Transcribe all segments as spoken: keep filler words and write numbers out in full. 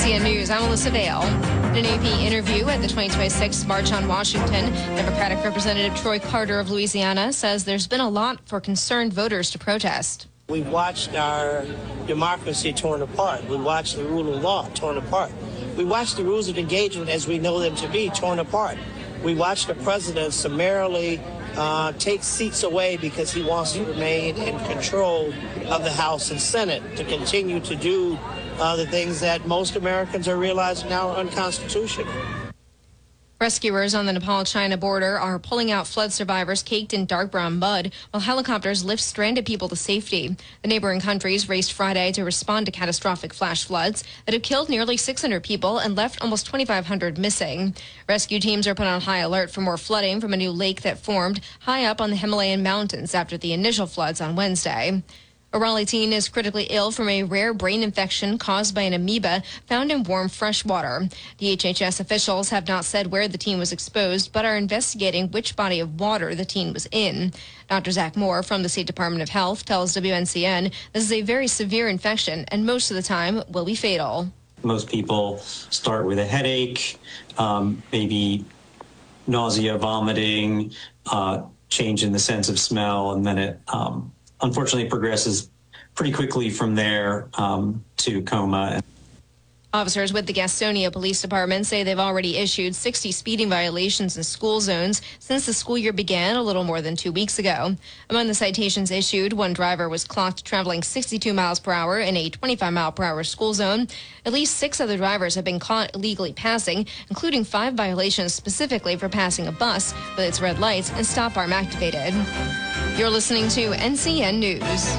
C N News, I'm Alyssa Vale. In an A P interview at the twenty twenty-six March on Washington, Democratic Representative Troy Carter of Louisiana says there's been a lot for concerned voters to protest. We've watched our democracy torn apart. We watched the rule of law torn apart. We watched the rules of engagement as we know them to be torn apart. We watched the president summarily uh, take seats away because he wants to remain in control of the House and Senate to continue to do uh, the things that most Americans are realizing now are unconstitutional. Rescuers on the Nepal-China border are pulling out flood survivors caked in dark brown mud while helicopters lift stranded people to safety. The neighboring countries raced Friday to respond to catastrophic flash floods that have killed nearly six hundred people and left almost twenty-five hundred missing. Rescue teams are put on high alert for more flooding from a new lake that formed high up on the Himalayan mountains after the initial floods on Wednesday. A Raleigh teen is critically ill from a rare brain infection caused by an amoeba found in warm fresh water. D H H S officials have not said where the teen was exposed, but are investigating which body of water the teen was in. Doctor Zach Moore from the State Department of Health tells W N C N this is a very severe infection and most of the time will be fatal. Most people start with a headache, um, maybe nausea, vomiting, uh, change in the sense of smell, and then it um, unfortunately progresses pretty quickly from there um, to coma. Officers with the Gastonia Police Department say they've already issued sixty speeding violations in school zones since the school year began a little more than two weeks ago. Among the citations issued, one driver was clocked traveling sixty-two miles per hour in a twenty-five mile per hour school zone. At least six other drivers have been caught illegally passing, including five violations specifically for passing a bus with its red lights and stop arm activated. You're listening to N C N News.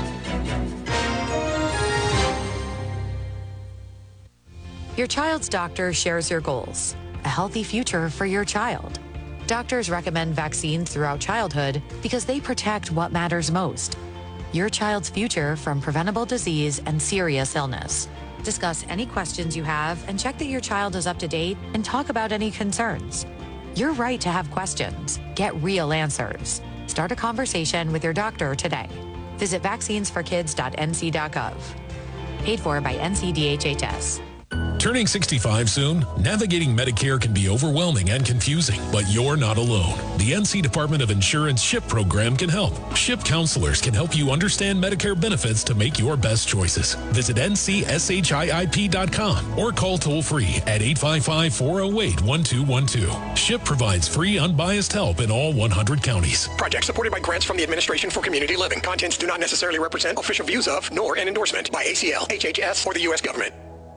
Your child's doctor shares your goals, a healthy future for your child. Doctors recommend vaccines throughout childhood because they protect what matters most, your child's future from preventable disease and serious illness. Discuss any questions you have and check that your child is up to date and talk about any concerns. You're right to have questions. Get real answers. Start a conversation with your doctor today. Visit vaccines for kids dot N C dot gov. Paid for by N C D H H S. Turning sixty-five soon? Navigating Medicare can be overwhelming and confusing, but you're not alone. The N C Department of Insurance SHIP program can help. SHIP counselors can help you understand Medicare benefits to make your best choices. Visit N C S H I I P dot com or call toll-free at eight five five, four oh eight, one two one two. SHIP provides free, unbiased help in all one hundred counties. Project supported by grants from the Administration for Community Living. Contents do not necessarily represent official views of, nor an endorsement by A C L, H H S, or the U S government.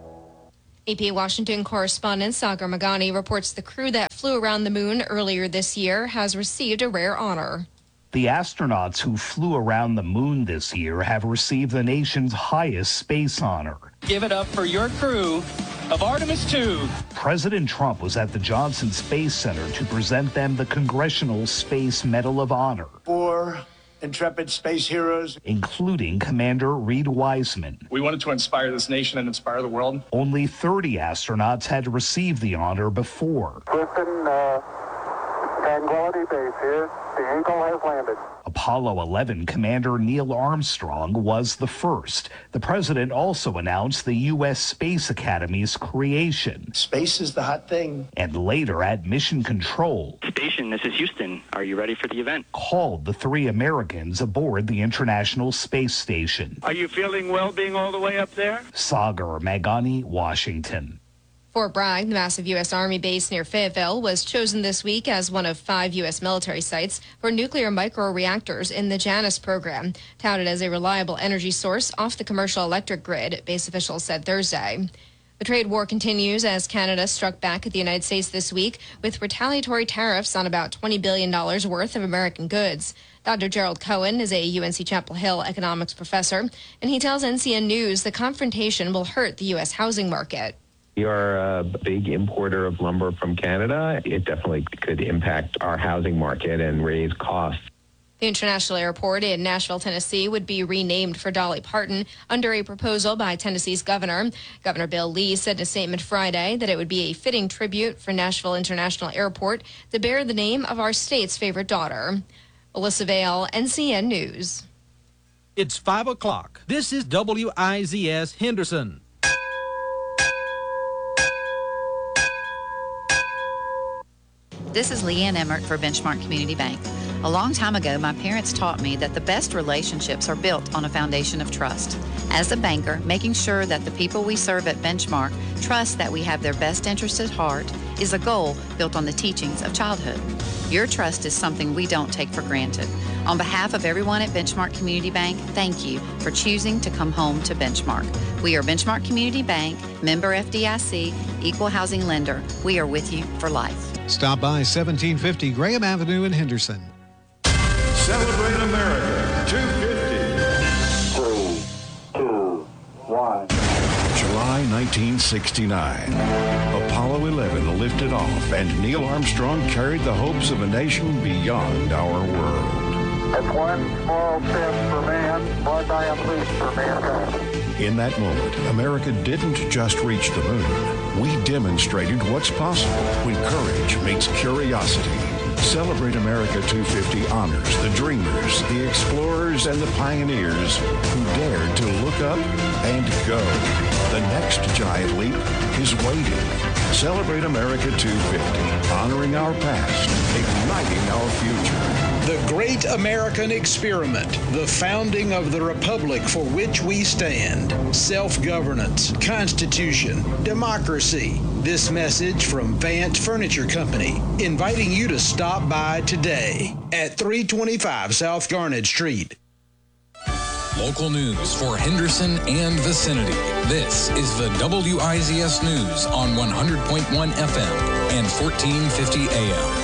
A P Washington correspondent Sagar Magani reports the crew that flew around the moon earlier this year has received a rare honor. The astronauts who flew around the moon this year have received the nation's highest space honor. Give it up for your crew of Artemis two. President Trump was at the Johnson Space Center to present them the Congressional Space Medal of Honor. For intrepid space heroes, including Commander Reed Wiseman. We wanted to inspire this nation and inspire the world. Only thirty astronauts had received the honor before. Listen, uh, Tranquility Base here. The Eagle has landed. Apollo eleven Commander Neil Armstrong was the first. The president also announced the U S Space Academy's creation. Space is the hot thing. And later at Mission Control. Station, this is Houston. Are you ready for the event? Called the three Americans aboard the International Space Station. Are you feeling well being all the way up there? Sagar Magani, Washington. Fort Bragg, the massive U S. Army base near Fayetteville, was chosen this week as one of five U S military sites for nuclear microreactors in the Janus program, touted as a reliable energy source off the commercial electric grid, base officials said Thursday. The trade war continues as Canada struck back at the United States this week with retaliatory tariffs on about twenty billion dollars worth of American goods. Doctor Gerald Cohen is a U N C Chapel Hill economics professor, and he tells N C N News the confrontation will hurt the U S housing market. We are a big importer of lumber from Canada. It definitely could impact our housing market and raise costs. The International Airport in Nashville, Tennessee would be renamed for Dolly Parton under a proposal by Tennessee's governor. Governor Bill Lee said in a statement Friday that it would be a fitting tribute for Nashville International Airport to bear the name of our state's favorite daughter. Alyssa Vale, N C N News. It's five o'clock. This is W I Z S Henderson. This is Leanne Emmert for Benchmark Community Bank. A long time ago, my parents taught me that the best relationships are built on a foundation of trust. As a banker, making sure that the people we serve at Benchmark trust that we have their best interests at heart is a goal built on the teachings of childhood. Your trust is something we don't take for granted. On behalf of everyone at Benchmark Community Bank, thank you for choosing to come home to Benchmark. We are Benchmark Community Bank, member F D I C, equal housing lender. We are with you for life. Stop by seventeen fifty Graham Avenue in Henderson. Celebrate America two fifty. Three, two, one. July nineteen sixty-nine. Apollo eleven lifted off, and Neil Armstrong carried the hopes of a nation beyond our world. It's one small step for man, one giant leap for mankind. In that moment, America didn't just reach the moon. We demonstrated what's possible when courage meets curiosity. Celebrate America two fifty honors the dreamers, the explorers, and the pioneers who dared to look up and go. The next giant leap is waiting. Celebrate America two fifty, honoring our past, igniting our future. The Great American Experiment, the founding of the republic for which we stand. Self-governance, Constitution, democracy. This message from Vance Furniture Company, inviting you to stop by today at three twenty-five South Garnet Street. Local news for Henderson and vicinity. This is the W I Z S News on one hundred point one F M and fourteen fifty A M.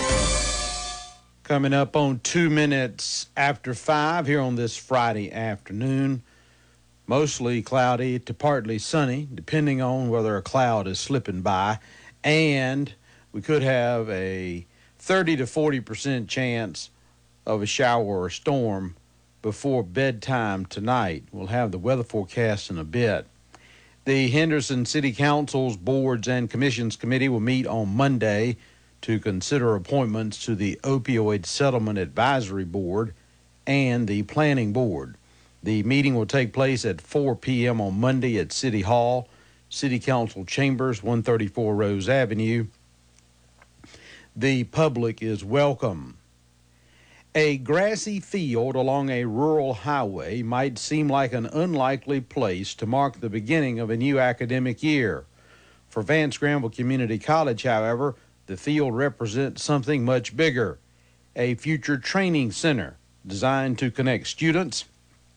Coming up on two minutes after five here on this Friday afternoon. Mostly cloudy to partly sunny, depending on whether a cloud is slipping by. And we could have a thirty to forty percent chance of a shower or storm before bedtime tonight. We'll have the weather forecast in a bit. The Henderson City Council's Boards and Commissions Committee will meet on Monday to consider appointments to the Opioid Settlement Advisory Board and the Planning Board. The meeting will take place at four p.m. on Monday at City Hall, City Council Chambers, one thirty-four Rose Avenue. The public is welcome. A grassy field along a rural highway might seem like an unlikely place to mark the beginning of a new academic year. For Vance Granville Community College, however, the field represents something much bigger, a future training center designed to connect students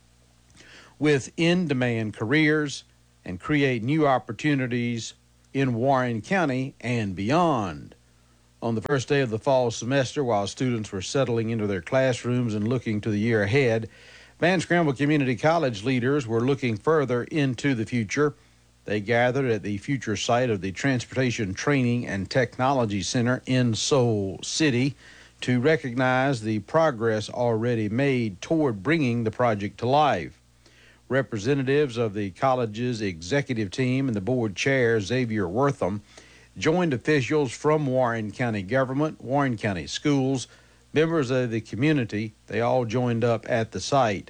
with in-demand careers and create new opportunities in Warren County and beyond. On the first day of the fall semester, while students were settling into their classrooms and looking to the year ahead, Vance Granville Community College leaders were looking further into the future. They gathered at the future site of the Transportation Training and Technology Center in Soul City to recognize the progress already made toward bringing the project to life. Representatives of the college's executive team and the board chair, Xavier Wortham, joined officials from Warren County government, Warren County schools, members of the community. They all joined up at the site.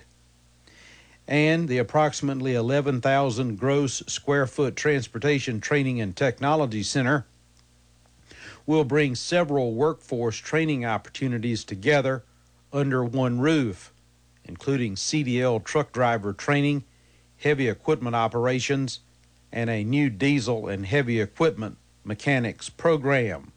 And the approximately eleven thousand gross square foot Transportation Training and Technology Center will bring several workforce training opportunities together under one roof, including C D L truck driver training, heavy equipment operations, and a new diesel and heavy equipment mechanics program.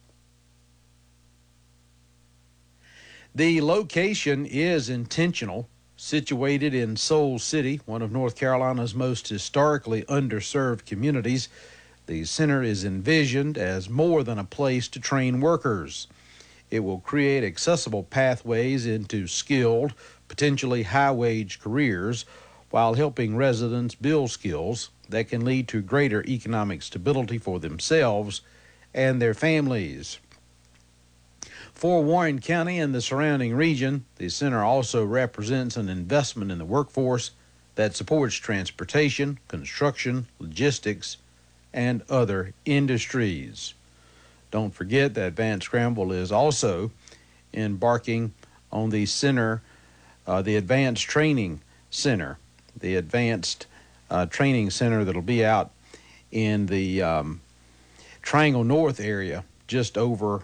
The location is intentional. Situated in Soul City, one of North Carolina's most historically underserved communities, the center is envisioned as more than a place to train workers. It will create accessible pathways into skilled, potentially high-wage careers while helping residents build skills that can lead to greater economic stability for themselves and their families. For Warren County and the surrounding region, the center also represents an investment in the workforce that supports transportation, construction, logistics, and other industries. Don't forget that Vance Granville is also embarking on the center, uh, the Advanced Training Center, the Advanced uh, Training Center that'll be out in the um, Triangle North area, just over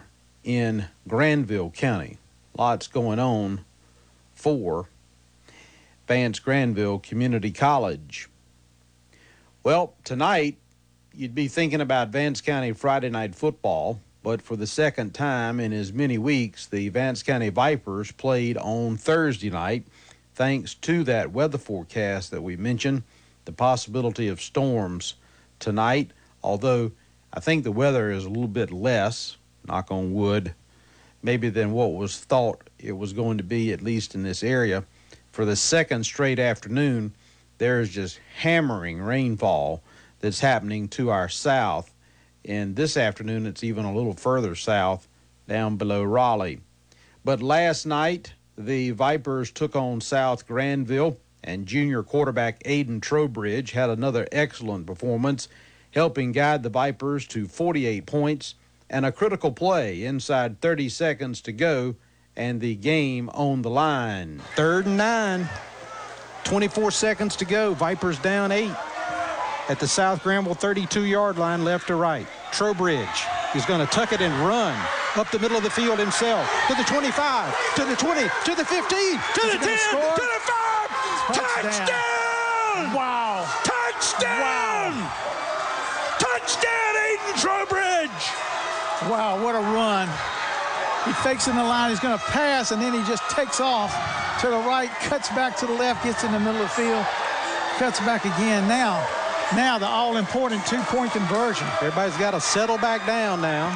in Granville County. Lots going on for Vance Granville Community College. Well, tonight you'd be thinking about Vance County Friday night football, but for the second time in as many weeks, the Vance County Vipers played on Thursday night, thanks to that weather forecast that we mentioned, the possibility of storms tonight, although I think the weather is a little bit less, knock on wood, maybe than what was thought it was going to be, at least in this area. For the second straight afternoon, there's just hammering rainfall that's happening to our south. And this afternoon, it's even a little further south, down below Raleigh. But last night, the Vipers took on South Granville, and junior quarterback Aiden Trowbridge had another excellent performance, helping guide the Vipers to forty-eight points and a critical play inside thirty seconds to go, and the game on the line. Third and nine, twenty-four seconds to go. Vipers down eight at the South Granville thirty-two-yard line, left to right. Trowbridge is going to tuck it and run up the middle of the field himself to the twenty-five, to the twenty, to the fifteen, to the ten, to the five. Touchdown! Wow. Touchdown! Wow. Touchdown, Aiden Trowbridge! Wow, what a run. He fakes in the line, he's going to pass, and then he just takes off to the right, cuts back to the left, gets in the middle of the field, cuts back again. Now, now the all-important two-point conversion. Everybody's got to settle back down now.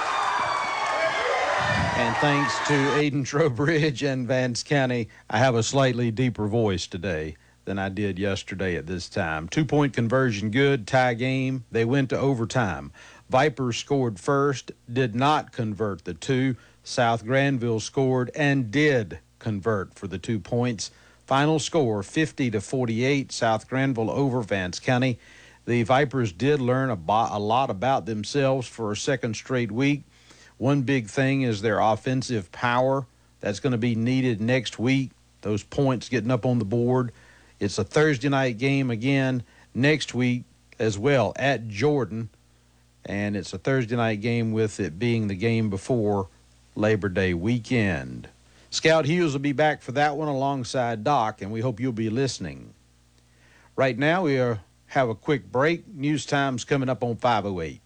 And thanks to Aiden Trowbridge and Vance County, I have a slightly deeper voice today than I did yesterday at this time. Two-point conversion good, tie game. They went to overtime. Vipers scored first, did not convert the two. South Granville scored and did convert for the two points. Final score, fifty to forty-eight, South Granville over Vance County. The Vipers did learn a, bo- a lot about themselves for a second straight week. One big thing is their offensive power. That's going to be needed next week, those points getting up on the board. It's a Thursday night game again next week as well at Jordan. And it's a Thursday night game with it being the game before Labor Day weekend. Scout Hughes will be back for that one alongside Doc, and we hope you'll be listening. Right now, we are, have a quick break. News Time's coming up on five oh eight.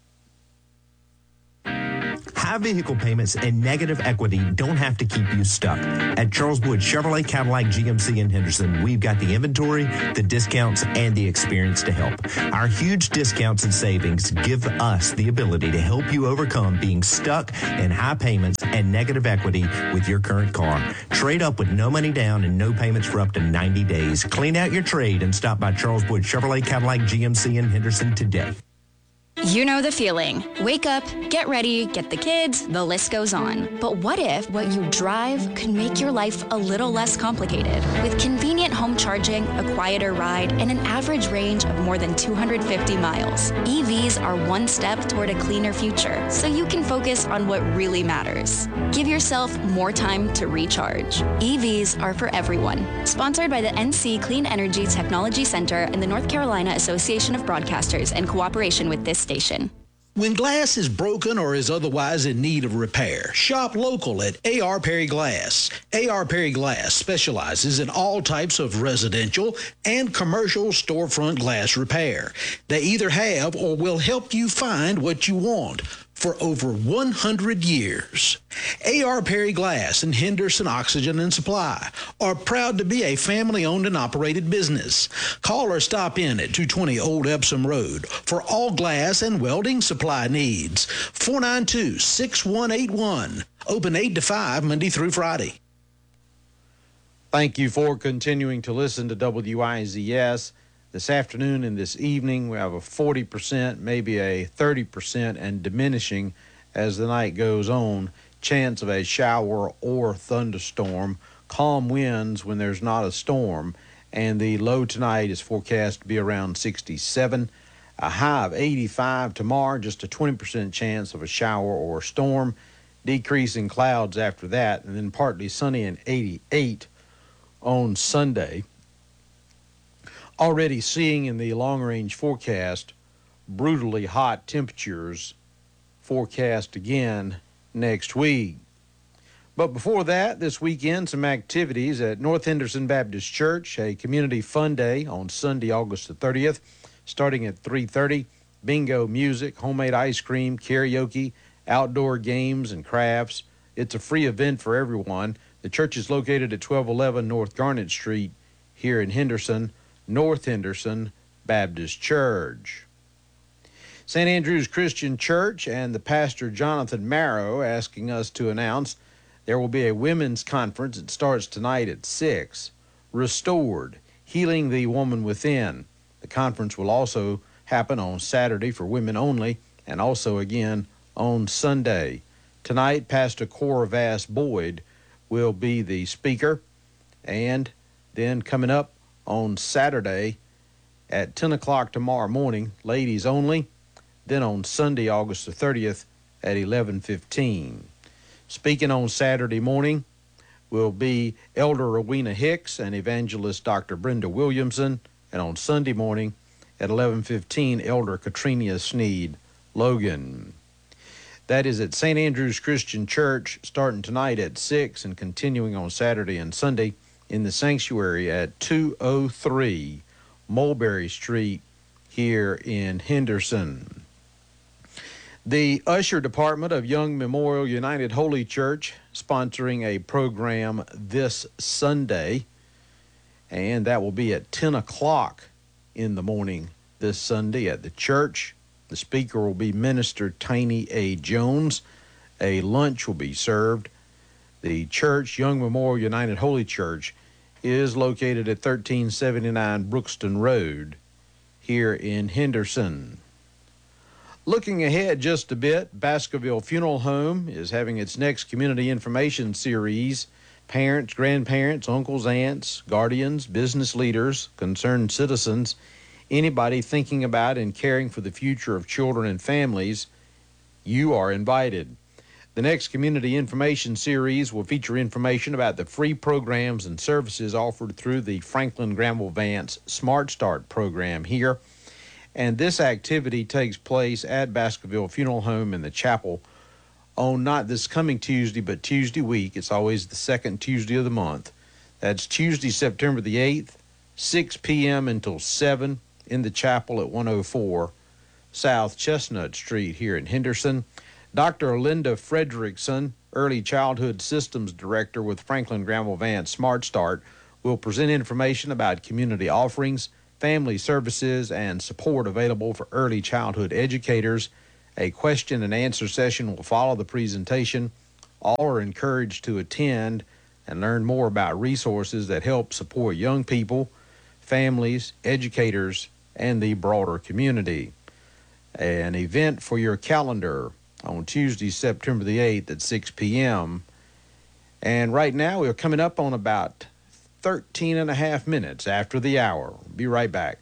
High vehicle payments and negative equity don't have to keep you stuck. At Charles Wood Chevrolet Cadillac G M C in Henderson, we've got the inventory, the discounts, and the experience to help. Our huge discounts and savings give us the ability to help you overcome being stuck in high payments and negative equity with your current car. Trade up with no money down and no payments for up to ninety days. Clean out your trade and stop by Charles Wood Chevrolet Cadillac G M C in Henderson today. You know the feeling. Wake up, get ready, get the kids, the list goes on. But what if what you drive could make your life a little less complicated? With convenient home charging, a quieter ride, and an average range of more than two hundred fifty miles, E Vs are one step toward a cleaner future, so you can focus on what really matters. Give yourself more time to recharge. E Vs are for everyone. Sponsored by the N C Clean Energy Technology Center and the North Carolina Association of Broadcasters in cooperation with this station. When glass is broken or is otherwise in need of repair, shop local at A R Perry Glass. A R Perry Glass specializes in all types of residential and commercial storefront glass repair. They either have or will help you find what you want for over one hundred years. A R Perry Glass and Henderson Oxygen and Supply are proud to be a family-owned and operated business. Call or stop in at two twenty Old Epsom Road for all glass and welding supply needs. four nine two, six one eight one. Open eight to five Monday through Friday. Thank you for continuing to listen to W I Z S. This afternoon and this evening, we have a forty percent, maybe a thirty percent, and diminishing as the night goes on, chance of a shower or thunderstorm. Calm winds when there's not a storm. And the low tonight is forecast to be around sixty-seven. A high of eighty-five tomorrow, just a twenty percent chance of a shower or storm. Decreasing clouds after that, and then partly sunny and eighty-eight on Sunday. Already seeing in the long-range forecast brutally hot temperatures forecast again next week. But before that, this weekend, some activities at North Henderson Baptist Church, a community fun day on Sunday, August the thirtieth, starting at three thirty. Bingo, music, homemade ice cream, karaoke, outdoor games and crafts. It's a free event for everyone. The church is located at twelve eleven North Garnet Street here in Henderson, North Henderson Baptist Church. Saint Andrew's Christian Church and the pastor Jonathan Marrow asking us to announce there will be a women's conference. It starts tonight at six. Restored, Healing the Woman Within. The conference will also happen on Saturday for women only, and also again on Sunday. Tonight, Pastor Cora Vass Boyd will be the speaker, and then coming up on Saturday at ten o'clock tomorrow morning, ladies only. Then on Sunday, August the thirtieth at eleven fifteen. Speaking on Saturday morning will be Elder Rowena Hicks and Evangelist Doctor Brenda Williamson, and on Sunday morning at eleven fifteen, Elder Katrina Sneed Logan. That is at Saint Andrew's Christian Church, starting tonight at six and continuing on Saturday and Sunday in the sanctuary at two oh three Mulberry Street here in Henderson. The Usher Department of Young Memorial United Holy Church sponsoring a program this Sunday, and that will be at ten o'clock in the morning this Sunday at the church. The speaker will be Minister Tiny A. Jones. A lunch will be served. The church, Young Memorial United Holy Church, is located at thirteen seventy-nine Brookston Road here in Henderson. Looking ahead just a bit, Baskerville Funeral Home is having its next community information series. Parents, grandparents, uncles, aunts, guardians, business leaders, concerned citizens, anybody thinking about and caring for the future of children and families, you are invited. The next community information series will feature information about the free programs and services offered through the Franklin Granville Vance Smart Start program here. And this activity takes place at Baskerville Funeral Home in the chapel on not this coming Tuesday, but Tuesday week. It's always the second Tuesday of the month. That's Tuesday, September the eighth, six p.m. until seven in the chapel at one oh four South Chestnut Street here in Henderson. Doctor Linda Frederickson, Early Childhood Systems Director with Franklin Granville Vance Smart Start, will present information about community offerings, family services, and support available for early childhood educators. A question and answer session will follow the presentation. All are encouraged to attend and learn more about resources that help support young people, families, educators, and the broader community. An event for your calendar on Tuesday, September the eighth at six p.m. And right now we're coming up on about thirteen and a half minutes after the hour. Be right back.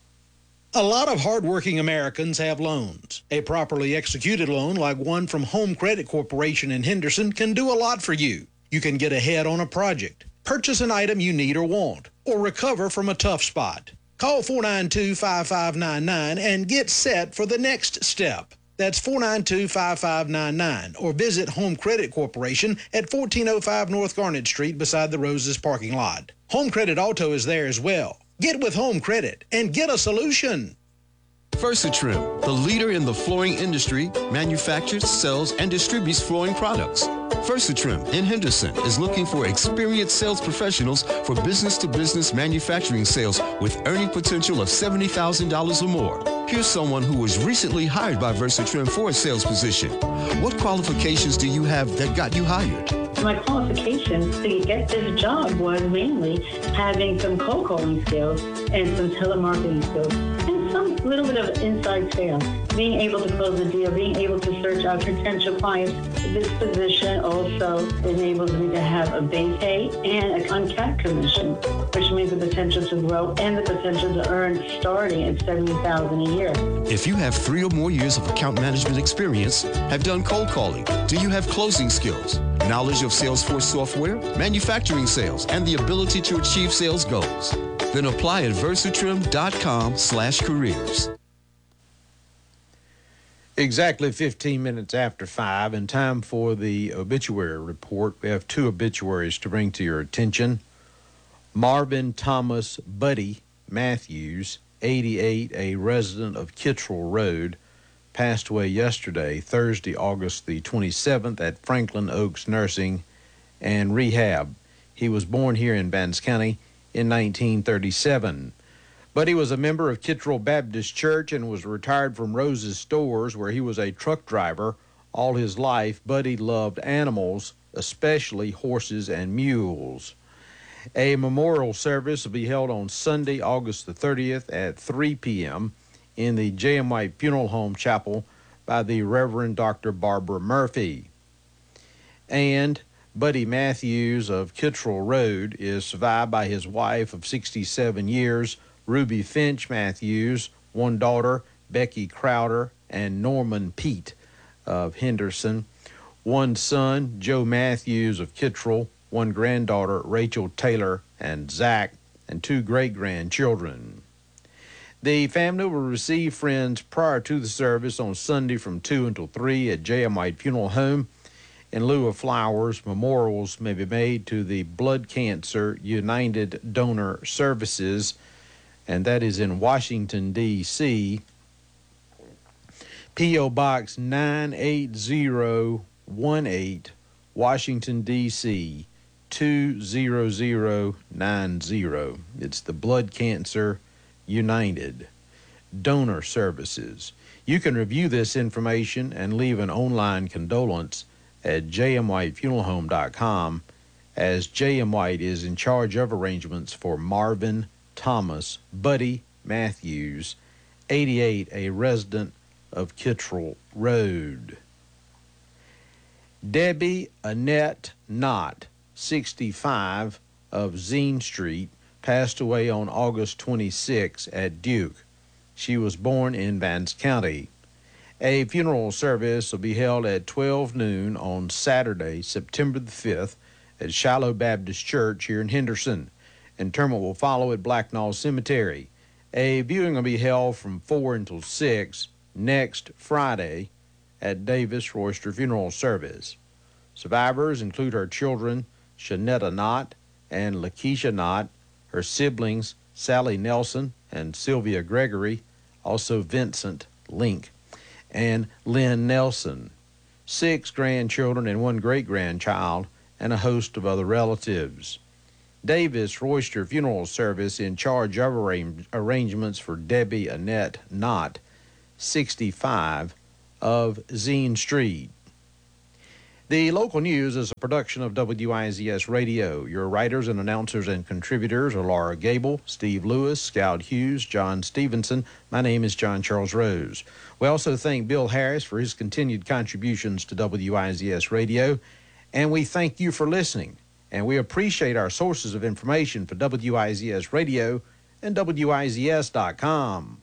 A lot of hardworking Americans have loans. A properly executed loan like one from Home Credit Corporation in Henderson can do a lot for you. You can get ahead on a project, purchase an item you need or want, or recover from a tough spot. Call four nine two, five five nine nine and get set for the next step. That's four nine two, five five nine nine, or visit Home Credit Corporation at fourteen oh five North Garnet Street beside the Roses parking lot. Home Credit Auto is there as well. Get with Home Credit and get a solution. VersaTrim, the leader in the flooring industry, manufactures, sells, and distributes flooring products. VersaTrim in Henderson is looking for experienced sales professionals for business-to-business manufacturing sales with earning potential of seventy thousand dollars or more. Here's someone who was recently hired by VersaTrim for a sales position. What qualifications do you have that got you hired? My qualifications to get this job was mainly having some cold calling skills and some telemarketing skills and some little bit of inside sales. Being able to close a deal, being able to search out potential clients. This position also enables me to have a base pay and an uncapped commission, which means the potential to grow and the potential to earn starting at seventy thousand dollars a year. If you have three or more years of account management experience, have done cold calling, do you have closing skills, knowledge of Salesforce software, manufacturing sales, and the ability to achieve sales goals? Then apply at versatrim dot com slash careers. Exactly fifteen minutes after five, and time for the obituary report. We have two obituaries to bring to your attention. Marvin Thomas Buddy Matthews, eighty-eight, a resident of Kittrell Road, passed away yesterday, Thursday, August the twenty-seventh, at Franklin Oaks Nursing and Rehab. He was born here in Vance County in nineteen thirty-seven. Buddy was a member of Kittrell Baptist Church and was retired from Rose's Stores, where he was a truck driver all his life. Buddy loved animals, especially horses and mules. A memorial service will be held on Sunday, August the thirtieth at three p.m. in the J M. White Funeral Home Chapel by the Reverend Doctor Barbara Murphy. And Buddy Matthews of Kittrell Road is survived by his wife of sixty-seven years, Ruby Finch Matthews, one daughter, Becky Crowder, and Norman Pete of Henderson, one son, Joe Matthews of Kittrell, one granddaughter, Rachel Taylor and Zach, and two great-grandchildren. The family will receive friends prior to the service on Sunday from two until three at J M. White Funeral Home. In lieu of flowers, memorials may be made to the Blood Cancer United Donor Services, and that is in Washington, D C P O. Box nine eight zero one eight, Washington, D C two zero zero nine zero. It's the Blood Cancer United Donor Services. You can review this information and leave an online condolence at j m white funeral home dot com, as J M. White is in charge of arrangements for Marvin Thomas Buddy Matthews, eighty-eight, a resident of Kittrell Road. Debbie Annette Knott, sixty-five, of Zine Street, passed away on August twenty-sixth at Duke. She was born in Vance County. A funeral service will be held at twelve noon on Saturday, September the fifth, at Shiloh Baptist Church here in Henderson. Interment will follow at Blacknall Cemetery. A viewing will be held from four until six next Friday at Davis Royster Funeral Service. Survivors include her children, Shanetta Knott and Lakeisha Knott, her siblings, Sally Nelson and Sylvia Gregory, also Vincent Link, and Lynn Nelson, six grandchildren and one great-grandchild, and a host of other relatives. Davis Royster Funeral Service in charge of arra- arrangements for Debbie Annette Knott, sixty-five, of Zine Street. The local news is a production of W I Z S Radio. Your writers and announcers and contributors are Laura Gable, Steve Lewis, Scout Hughes, John Stevenson. My name is John Charles Rose. We also thank Bill Harris for his continued contributions to W I Z S Radio, and we thank you for listening. And we appreciate our sources of information for W I Z S Radio and W I Z S dot com.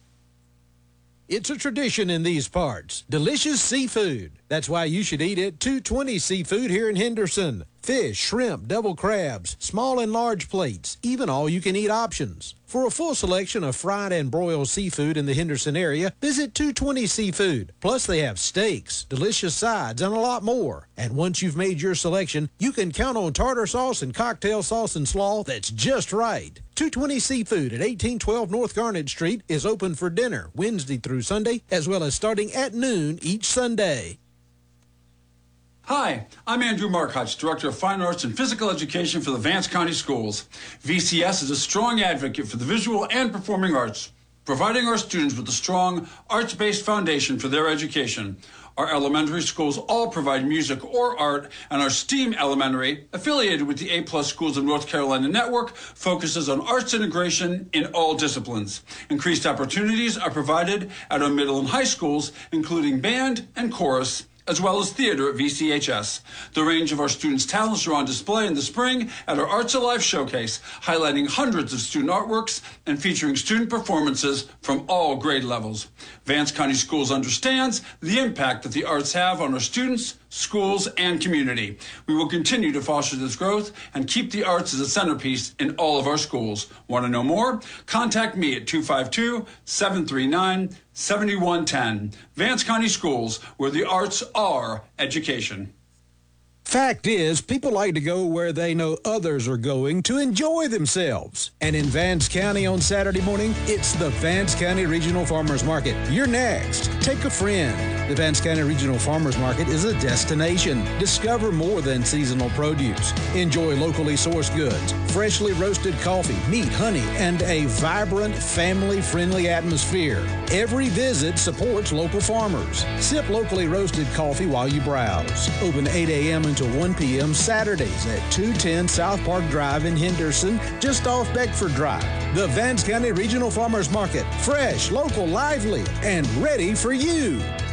It's a tradition in these parts. Delicious seafood. That's why you should eat at two twenty Seafood here in Henderson. Fish, shrimp, devil crabs, small and large plates, even all-you-can-eat options. For a full selection of fried and broiled seafood in the Henderson area, visit two twenty Seafood. Plus, they have steaks, delicious sides, and a lot more. And once you've made your selection, you can count on tartar sauce and cocktail sauce and slaw that's just right. two twenty Seafood at eighteen twelve North Garnet Street is open for dinner Wednesday through Sunday, as well as starting at noon each Sunday. Hi, I'm Andrew Markotch, Director of Fine Arts and Physical Education for the Vance County Schools. V C S is a strong advocate for the visual and performing arts, providing our students with a strong arts-based foundation for their education. Our elementary schools all provide music or art, and our STEAM Elementary, affiliated with the A-plus Schools of North Carolina Network, focuses on arts integration in all disciplines. Increased opportunities are provided at our middle and high schools, including band and chorus, as well as theater at V C H S. The range of our students' talents are on display in the spring at our Arts Alive showcase, highlighting hundreds of student artworks and featuring student performances from all grade levels. Vance County Schools understands the impact that the arts have on our students, schools, and community. We will continue to foster this growth and keep the arts as a centerpiece in all of our schools. Want to know more? Contact me at two five two, seven three nine, seven one one zero. Vance County Schools, where the arts are education. Fact is, people like to go where they know others are going to enjoy themselves. And in Vance County on Saturday morning, it's the Vance County Regional Farmers Market. You're next. Take a friend. The Vance County Regional Farmers Market is a destination. Discover more than seasonal produce. Enjoy locally sourced goods, freshly roasted coffee, meat, honey, and a vibrant, family-friendly atmosphere. Every visit supports local farmers. Sip locally roasted coffee while you browse. Open eight a.m. until one p.m. Saturdays at two ten South Park Drive in Henderson, just off Beckford Drive. The Vance County Regional Farmers Market. Fresh, local, lively, and ready for you.